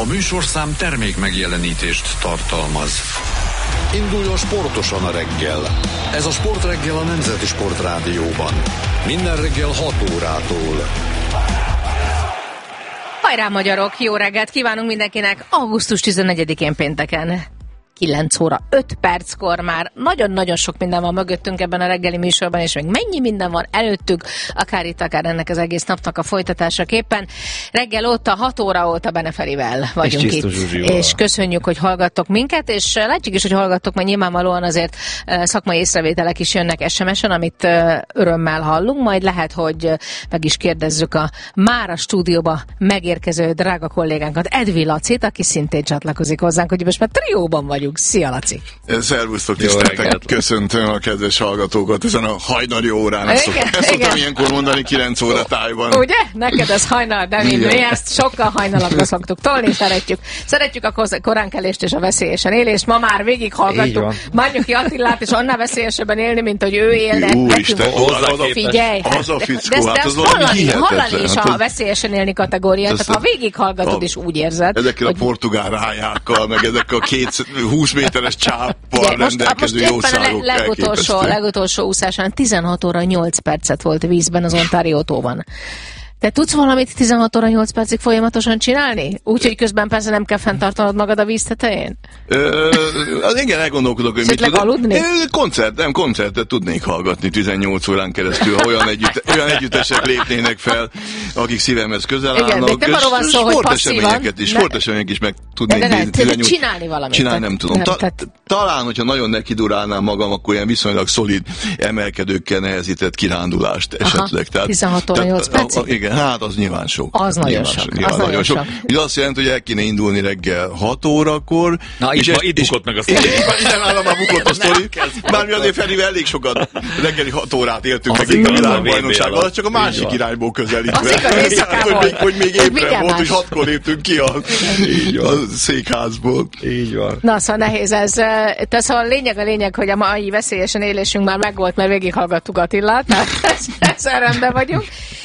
A műsorszám termék megjelenítést tartalmaz. Induljon sportosan a reggel. Ez a Sportreggel a Nemzeti Sportrádióban. Minden reggel 6 órától. Hajrá magyarok, jó reggelt kívánunk mindenkinek augusztus 14-én pénteken. 9 óra 5 perckor már nagyon-nagyon sok minden van mögöttünk ebben a reggeli műsorban, és még mennyi minden van előttük, akár itt, akár ennek az egész napnak a folytatásaképpen. Reggel óta, 6 óra óta Beneferivel vagyunk itt, és köszönjük, hogy hallgattok minket, és látjuk is, hogy hallgattok, mert nyilvánvalóan azért szakmai észrevételek is jönnek SMS-en, amit örömmel hallunk, majd lehet, hogy meg is kérdezzük a már a stúdióba megérkező drága kollégánkat, Edvi Lacit, aki szintén csatlakozik hozzánk, hogy most már trióban vagyunk. Szia, Laci! Szervusztok, tiszteltek! Köszöntöm a kedves hallgatókat ezen a hajnali órán. Ezt szoktam ilyenkor mondani 9 óra tájban. Ugye? Neked ez hajnal, de mi ezt sokkal hajnalabbra szoktuk tolni, szeretjük a koránkelést és a veszélyesen élést. Ma már végighallgattuk Márnyoki Attilát, és annál veszélyesebben élni, mint hogy ő élne. Úristen, figyelj! Az a fickó, de az valami hallani is a veszélyesen élni kategóriát, tehát ha végighallgatod is úgy érzed. Ezekkel a portugál rájákkal, meg ezekkel a 20 méteres csáppal rendelkező jószágok elképesztő. Legutolsó úszásán 16 óra 8 percet volt vízben az Ontario tóban. Te tudsz valamit 16 óra 8 percig folyamatosan csinálni? Úgyhogy közben persze nem kell fenntartanod magad a víz tetején? Igen, elgondolkodok, hogy mit aludni? Koncertet tudnék hallgatni 18 órán keresztül, ha olyan együttesek lépnének fel, akik szívemhez közel állnak. Igen, nem arról van szó, hogy passzívan. Sportesemények is meg tudnék nézni. De csinálni valamit. Csinálni nem tudom. Talán, hogyha nagyon nekidurálnám magam, akkor ilyen viszonylag szolid emelkedőkkel nehezített kirándulást esetleg. 16 óra 8 percig? Igen, hát az nyilván sok. Az nagyon sok. Ez azt jelenti, hogy el kéne indulni reggel 6 órakor. Na, itt bukott meg a sztori. Ide már bukott a sztori. Már mi azért Ferivel elég sokat reggeli 6 órát éltünk meg itt a világbajnokságban, az csak a másik irányból közelítve. Hogy még ébren volt, hogy 6-kor léptünk ki a székházból. Így van. Na, szóval nehéz ez. Szóval a lényeg, hogy a mai veszélyesen élésünk már megvolt, mert végighallgattuk Attilát, ezzel rendben vagyunk.